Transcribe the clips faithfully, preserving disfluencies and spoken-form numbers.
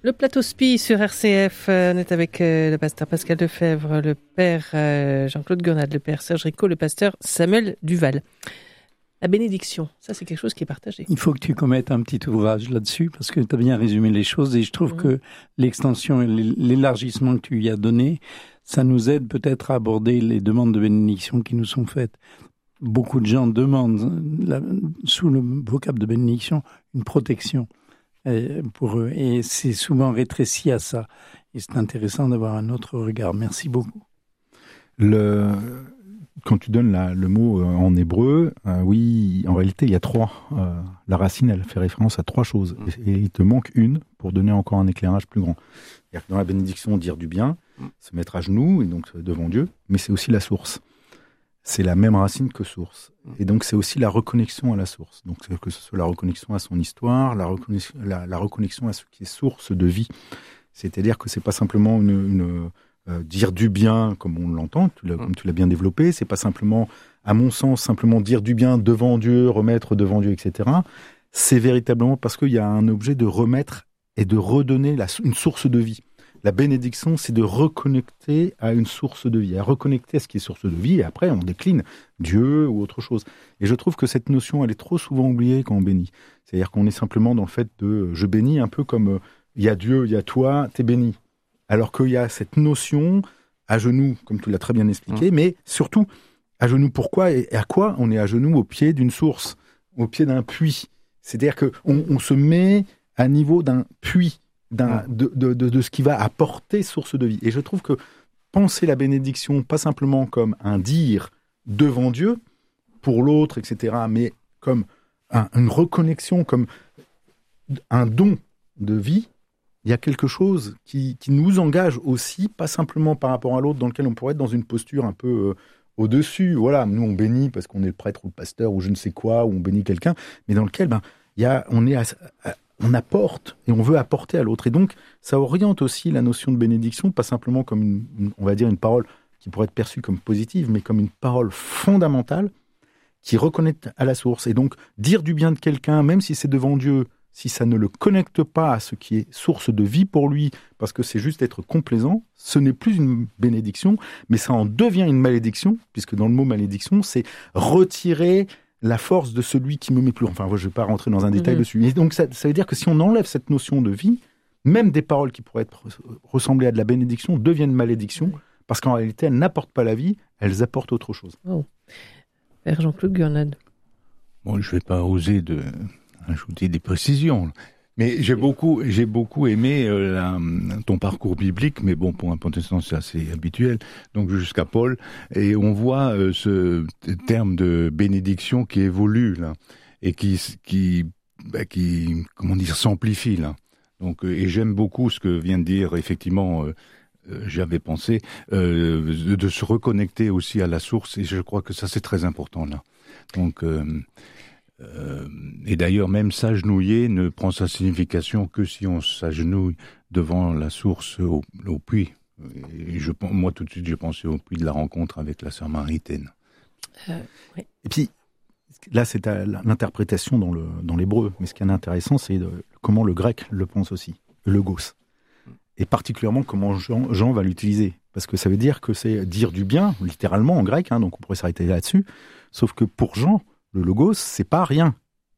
Le plateau Spi sur R C F, euh, on est avec euh, le pasteur Pascal Lefebvre, le père euh, Jean-Claude Gurnade, le père Serge Rico, le pasteur Samuel Duval. La bénédiction, ça c'est quelque chose qui est partagé. Il faut que tu commettes un petit ouvrage là-dessus parce que tu as bien résumé les choses et je trouve mmh. que l'extension et l'élargissement que tu y as donné, ça nous aide peut-être à aborder les demandes de bénédiction qui nous sont faites. Beaucoup de gens demandent, la, sous le vocable de bénédiction, une protection. Et pour eux, et c'est souvent rétréci à ça. Et c'est intéressant d'avoir un autre regard. Merci beaucoup. Le, quand tu donnes la, le mot en hébreu, euh, oui, en réalité, il y a trois. Euh, la racine, elle fait référence à trois choses. Et, et il te manque une pour donner encore un éclairage plus grand. C'est-à-dire que dans la bénédiction, dire du bien, se mettre à genoux, et donc devant Dieu, mais c'est aussi la source. C'est la même racine que source. Et donc, c'est aussi la reconnexion à la source. Donc, que ce soit la reconnexion à son histoire, la reconnexion, la, la reconnexion à ce qui est source de vie. C'est-à-dire que c'est pas simplement une, une euh, dire du bien comme on l'entend, tu l'as, comme tu l'as bien développé. C'est pas simplement, à mon sens, simplement dire du bien devant Dieu, remettre devant Dieu, et cetera. C'est véritablement parce qu'il y a un objet de remettre et de redonner la, une source de vie. La bénédiction, c'est de reconnecter à une source de vie, à reconnecter à ce qui est source de vie, et après, on décline Dieu ou autre chose. Et je trouve que cette notion, elle est trop souvent oubliée quand on bénit. C'est-à-dire qu'on est simplement dans le fait de « je bénis » un peu comme il y a Dieu, il y a toi, t'es béni. Alors qu'il y a cette notion à genoux, comme tu l'as très bien expliqué, mmh. mais surtout, à genoux, pourquoi et à quoi on est à genoux au pied d'une source, au pied d'un puits. C'est-à-dire qu'on on se met à niveau d'un puits. D'un, de, de, de, de ce qui va apporter source de vie. Et je trouve que penser la bénédiction, pas simplement comme un dire devant Dieu, pour l'autre, et cetera, mais comme un, une reconnexion, comme un don de vie, il y a quelque chose qui, qui nous engage aussi, pas simplement par rapport à l'autre, dans lequel on pourrait être dans une posture un peu euh, au-dessus. Voilà, nous on bénit parce qu'on est le prêtre ou le pasteur ou je ne sais quoi, ou on bénit quelqu'un, mais dans lequel ben, il y a, on est à, à on apporte et on veut apporter à l'autre. Et donc, ça oriente aussi la notion de bénédiction, pas simplement comme, une, une, on va dire, une parole qui pourrait être perçue comme positive, mais comme une parole fondamentale qui reconnecte à la source. Et donc, dire du bien de quelqu'un, même si c'est devant Dieu, si ça ne le connecte pas à ce qui est source de vie pour lui, parce que c'est juste être complaisant, ce n'est plus une bénédiction, mais ça en devient une malédiction, puisque dans le mot malédiction, c'est retirer la force de celui qui me met plus. Enfin, je ne vais pas rentrer dans un détail mmh. dessus. Et donc, ça, ça veut dire que si on enlève cette notion de vie, même des paroles qui pourraient être, ressembler à de la bénédiction deviennent malédiction, parce qu'en réalité, elles n'apportent pas la vie, elles apportent autre chose. Oh. Père Jean-Claude Gurnade. Bon, je ne vais pas oser de ajouter des précisions. Mais j'ai beaucoup, j'ai beaucoup aimé euh, la, ton parcours biblique, mais bon, pour un protestant, c'est assez habituel, donc jusqu'à Paul, et on voit euh, ce terme de bénédiction qui évolue, là, et qui, qui, bah, qui comment dire, s'amplifie, là. Donc, euh, et j'aime beaucoup ce que vient de dire, effectivement, euh, euh, j'avais pensé, euh, de, de se reconnecter aussi à la source, et je crois que ça, c'est très important, là. Donc, euh, Euh, et d'ailleurs, même s'agenouiller ne prend sa signification que si on s'agenouille devant la source au, au puits. Et je, moi, tout de suite, j'ai pensé au puits de la rencontre avec la Samaritaine. Euh, oui. Et puis, là, c'est à l'interprétation dans, le, dans l'hébreu. Mais ce qui est intéressant, c'est de, comment le grec le pense aussi, le logos. Et particulièrement comment Jean, Jean va l'utiliser. Parce que ça veut dire que c'est dire du bien, littéralement en grec, hein, donc on pourrait s'arrêter là-dessus. Sauf que pour Jean, le logos, c'est pas rien.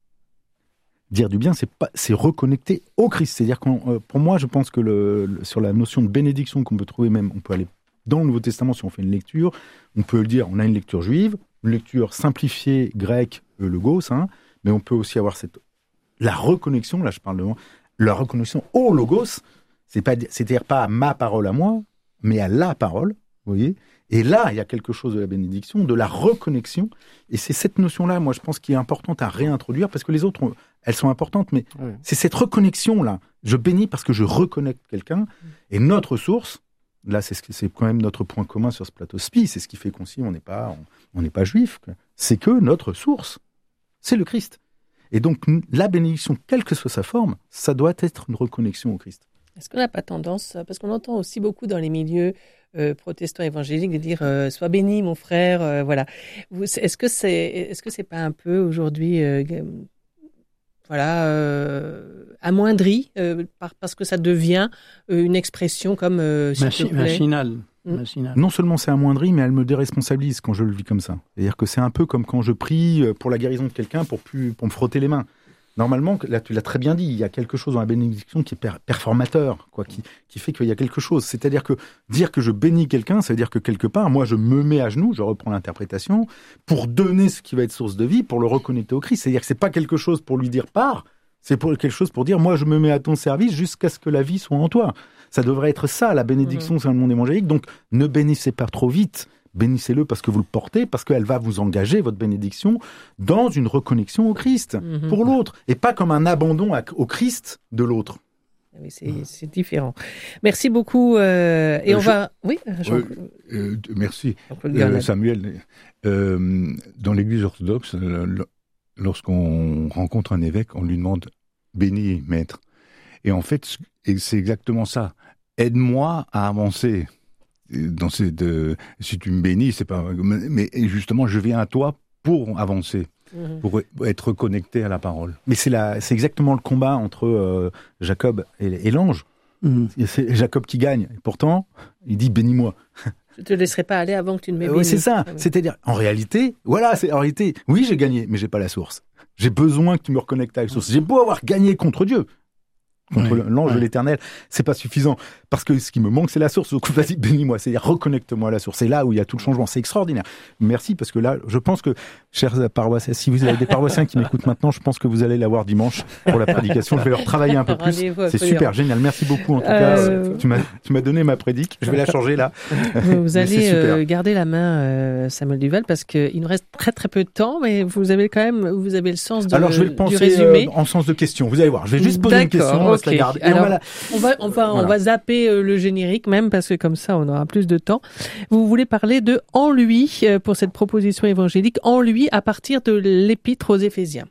Dire du bien, c'est pas, c'est reconnecter au Christ. C'est-à-dire que euh, pour moi, je pense que le, le, sur la notion de bénédiction qu'on peut trouver même, on peut aller dans le Nouveau Testament si on fait une lecture, on peut le dire, on a une lecture juive, une lecture simplifiée grecque, le logos, hein, mais on peut aussi avoir cette, la reconnexion, là je parle de la reconnexion au logos, c'est pas, c'est-à-dire pas à ma parole à moi, mais à la parole, vous voyez. Et là, il y a quelque chose de la bénédiction, de la reconnexion. Et c'est cette notion-là, moi, je pense, qui est importante à réintroduire, parce que les autres, on, elles sont importantes, mais oui. c'est cette reconnexion-là. Je bénis parce que je reconnecte quelqu'un. Et notre source, là, c'est, ce que, c'est quand même notre point commun sur ce plateau Spi, c'est ce qui fait qu'on on n'est pas, on, on n'est pas juif. Quoi. C'est que notre source, c'est le Christ. Et donc, la bénédiction, quelle que soit sa forme, ça doit être une reconnexion au Christ. Est-ce qu'on n'a pas tendance, parce qu'on entend aussi beaucoup dans les milieux euh, protestants évangéliques de dire euh, « sois béni mon frère euh, », voilà. Vous, est-ce que c'est, est-ce que c'est pas un peu aujourd'hui, euh, voilà, euh, amoindrie euh, par, parce que ça devient euh, une expression comme euh, s'il Machi- te plaît. machinal. Mm. machinal. Non seulement c'est amoindri, mais elle me déresponsabilise quand je le vis comme ça. C'est-à-dire que c'est un peu comme quand je prie pour la guérison de quelqu'un pour, plus, pour me frotter les mains. Normalement, là tu l'as très bien dit, il y a quelque chose dans la bénédiction qui est per- performateur, quoi, qui, qui fait qu'il y a quelque chose. C'est-à-dire que dire que je bénis quelqu'un, ça veut dire que quelque part, moi je me mets à genoux, je reprends l'interprétation, pour donner ce qui va être source de vie, pour le reconnecter au Christ. C'est-à-dire que c'est pas quelque chose pour lui dire pars, c'est pour quelque chose pour dire moi je me mets à ton service jusqu'à ce que la vie soit en toi. Ça devrait être ça, la bénédiction, mmh. c'est le monde évangélique. Donc ne bénissez pas trop vite. Bénissez-le parce que vous le portez, parce qu'elle va vous engager, votre bénédiction, dans une reconnexion au Christ, mmh. pour l'autre, et pas comme un abandon à, au Christ de l'autre. Oui, c'est, c'est différent. Merci beaucoup. Euh, et euh, on je, va... Oui, Jean... euh, euh, Merci. Euh, Samuel, euh, dans l'Église orthodoxe, lorsqu'on rencontre un évêque, on lui demande « bénis, maître ». Et en fait, c'est exactement ça. Aide-moi à avancer. Dans ces de, si tu me bénis, c'est pas. Mais justement, je viens à toi pour avancer, mmh. pour être connecté à la parole. Mais c'est la, c'est exactement le combat entre euh, Jacob et, et l'ange. Mmh. C'est Jacob qui gagne. Et pourtant, il dit bénis-moi. Je te laisserai pas aller avant que tu ne m'aies béni. Oui, c'est ça. Mmh. C'est-à-dire, en réalité, voilà, c'est en réalité. Oui, j'ai gagné, mais j'ai pas la source. J'ai besoin que tu me reconnectes à la source. J'ai beau avoir gagné contre Dieu. Contre oui, l'ange oui. de l'éternel, c'est pas suffisant. Parce que ce qui me manque, c'est la source. Donc, vas-y, bénis-moi. C'est-à-dire, reconnecte-moi à la source. C'est là où il y a tout le changement. C'est extraordinaire. Merci, parce que là, je pense que, chers paroissiens, si vous avez des paroissiens qui m'écoutent maintenant, je pense que vous allez l'avoir dimanche pour la prédication. Je vais leur travailler un peu plus. C'est super, génial. Merci beaucoup, en tout euh... cas. Tu m'as, tu m'as donné ma prédique. Je vais la changer, là. Vous allez euh, garder la main, euh, Samuel Duval, parce qu'il nous reste très, très peu de temps, mais vous avez quand même, vous avez le sens de, Alors, je vais le penser, du résumé. Euh, en sens de question. Vous allez voir. Je vais juste poser D'accord, une question. Okay. La Alors, on va, la... on va, on va, voilà. on va zapper euh, le générique même parce que comme ça on aura plus de temps. Vous voulez parler de en lui euh, pour cette proposition évangélique, en lui à partir de l'épître aux Éphésiens.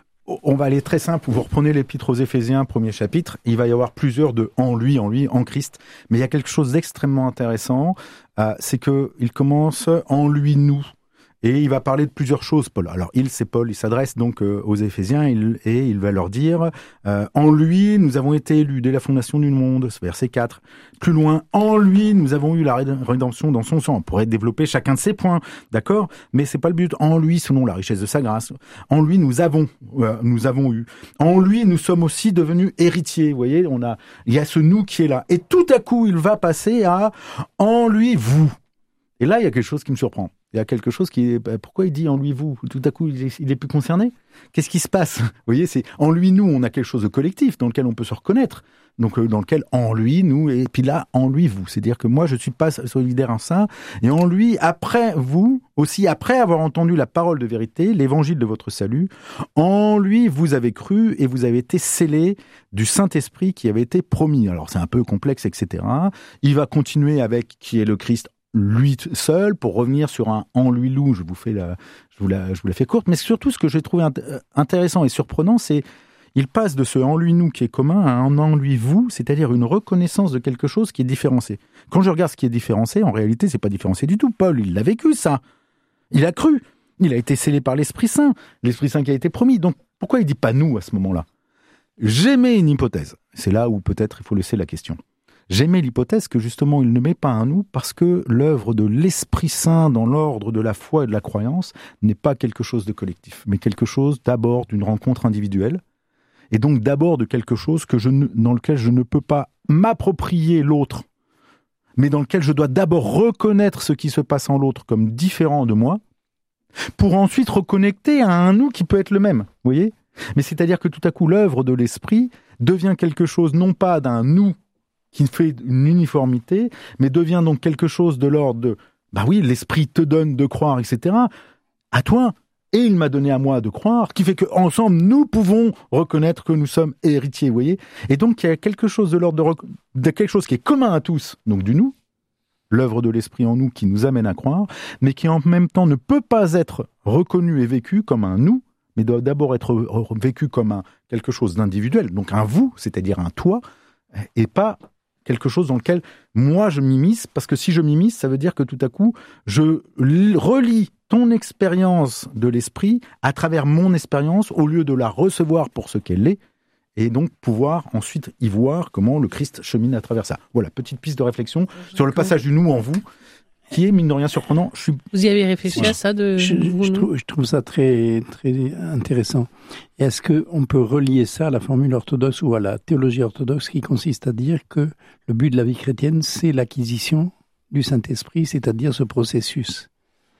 On va aller très simple. Vous reprenez l'épître aux Éphésiens, premier chapitre. Il va y avoir plusieurs de en lui, en lui, en Christ. Mais il y a quelque chose d'extrêmement intéressant, euh, c'est que il commence en lui nous. Et il va parler de plusieurs choses, Paul. Alors, il, c'est Paul, il s'adresse donc euh, aux Éphésiens il, et il va leur dire euh, « En lui, nous avons été élus dès la fondation du monde », c'est verset quatre. Plus loin, « En lui, nous avons eu la rédemption dans son sang ». On pourrait développer chacun de ces points, d'accord ? Mais c'est pas le but. « En lui, selon la richesse de sa grâce ». « En lui, nous avons, euh, nous avons eu ». « En lui, nous sommes aussi devenus héritiers ». Vous voyez, on a, il y a ce « nous » qui est là. Et tout à coup, il va passer à « En lui, vous ». Et là, il y a quelque chose qui me surprend. Il y a quelque chose qui est... Pourquoi il dit en lui, vous ? Tout à coup, il est, il est plus concerné ? Qu'est-ce qui se passe ? Vous voyez, c'est en lui, nous, on a quelque chose de collectif dans lequel on peut se reconnaître. Donc, dans lequel, en lui, nous, et puis là, en lui, vous. C'est-à-dire que moi, je suis pas solidaire en ça. Et en lui, après vous, aussi après avoir entendu la parole de vérité, l'évangile de votre salut, en lui, vous avez cru et vous avez été scellés du Saint-Esprit qui avait été promis. Alors, c'est un peu complexe, et cetera. Il va continuer avec qui est le Christ lui seul, pour revenir sur un en lui loup, je vous fais la, je vous la, je vous la fais courte, mais surtout ce que j'ai trouvé intéressant et surprenant, c'est il passe de ce en lui nous qui est commun à un en lui vous, c'est-à-dire une reconnaissance de quelque chose qui est différencié. Quand je regarde ce qui est différencié, en réalité, c'est pas différencié du tout. Paul, il l'a vécu ça, il a cru, il a été scellé par l'Esprit Saint, l'Esprit Saint qui a été promis. Donc pourquoi il dit pas nous à ce moment-là ? J'émets une hypothèse. C'est là où peut-être il faut laisser la question. J'aimais l'hypothèse que justement il ne met pas un nous parce que l'œuvre de l'Esprit Saint dans l'ordre de la foi et de la croyance n'est pas quelque chose de collectif, mais quelque chose d'abord d'une rencontre individuelle et donc d'abord de quelque chose que je ne, dans lequel je ne peux pas m'approprier l'autre, mais dans lequel je dois d'abord reconnaître ce qui se passe en l'autre comme différent de moi pour ensuite reconnecter à un nous qui peut être le même, vous voyez ? Mais c'est-à-dire que tout à coup l'œuvre de l'Esprit devient quelque chose non pas d'un nous qui fait une uniformité, mais devient donc quelque chose de l'ordre de « bah oui, l'Esprit te donne de croire, et cetera, à toi, et il m'a donné à moi de croire, qui fait qu'ensemble, nous pouvons reconnaître que nous sommes héritiers, vous voyez ? Et donc, il y a quelque chose de l'ordre de, rec... de quelque chose qui est commun à tous, donc du nous, l'œuvre de l'Esprit en nous qui nous amène à croire, mais qui en même temps ne peut pas être reconnu et vécu comme un nous, mais doit d'abord être vécu comme un, quelque chose d'individuel, donc un vous, c'est-à-dire un toi, et pas quelque chose dans lequel moi je m'immisce, parce que si je m'immisce, ça veut dire que tout à coup, je relie ton expérience de l'esprit à travers mon expérience, au lieu de la recevoir pour ce qu'elle est, et donc pouvoir ensuite y voir comment le Christ chemine à travers ça. Voilà, petite piste de réflexion sur le passage du nous en vous, qui est, mine de rien, surprenant. Je suis... Vous y avez réfléchi ouais. à ça de... je, je, je, trouve, je trouve ça très, très intéressant. Et est-ce qu'on peut relier ça à la formule orthodoxe ou à la théologie orthodoxe qui consiste à dire que le but de la vie chrétienne, c'est l'acquisition du Saint-Esprit, c'est-à-dire ce processus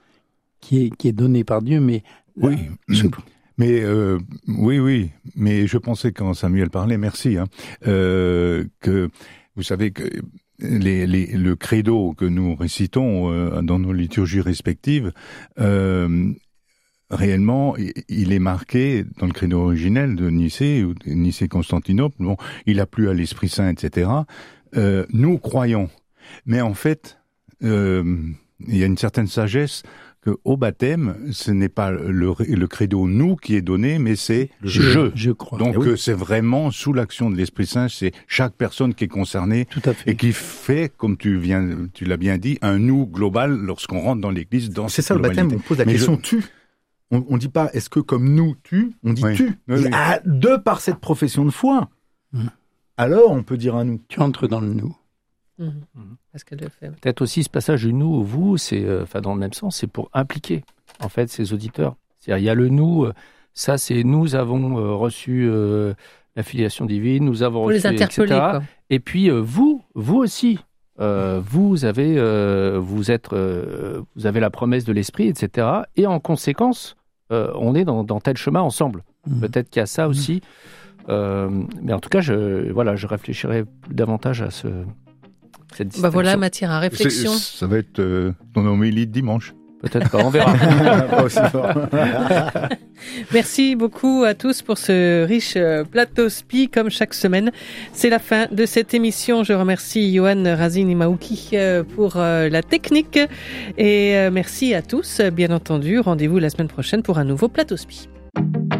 qui est, qui est donné par Dieu, mais... Oui, je... mais euh, oui, oui, mais je pensais quand Samuel parlait, merci, hein, euh, que vous savez que... Les, les, le credo que nous récitons euh, dans nos liturgies respectives, euh, réellement, il est marqué dans le credo originel de Nicée, ou de Nicée-Constantinople. Bon, il a plu à l'Esprit Saint, et cetera. Euh, nous croyons, mais en fait, euh, il y a une certaine sagesse que au baptême, ce n'est pas le, le credo nous qui est donné, mais c'est je. Je, je crois. Donc oui. c'est vraiment sous l'action de l'Esprit Saint, c'est chaque personne qui est concernée. Tout à fait. Et qui fait, comme tu viens, tu l'as bien dit, un nous global lorsqu'on rentre dans l'Église. Dans c'est ça le baptême. On pose la mais question je... tu. On, on dit pas est-ce que comme nous tu. On dit oui. tu. Oui, oui. À, de par cette profession de foi, mmh. alors on peut dire un nous. Tu entres dans le nous. Mmh. Pascal Lefebvre. Peut-être aussi ce passage du nous, vous, c'est, euh, enfin dans le même sens, c'est pour impliquer en fait ces auditeurs. C'est-à-dire il y a le nous, euh, ça c'est nous avons euh, reçu euh, la filiation divine, nous avons pour reçu, les interpeller, et cetera. Quoi. Et puis euh, vous, vous aussi, euh, vous avez, euh, vous êtes, euh, vous avez la promesse de l'esprit, et cetera. Et en conséquence, euh, on est dans, dans tel chemin ensemble. Mmh. Peut-être qu'il y a ça aussi. Euh, mais en tout cas, je, voilà, je réfléchirai davantage à ce. Bah voilà, matière à réflexion. C'est, ça va être euh, ton homélie de dimanche. Peut-être pas, on verra. Pas aussi fort. Merci beaucoup à tous pour ce riche plateau spi, comme chaque semaine. C'est la fin de cette émission. Je remercie Johan Razin Imaouki pour la technique. Et merci à tous, bien entendu. Rendez-vous la semaine prochaine pour un nouveau plateau spi.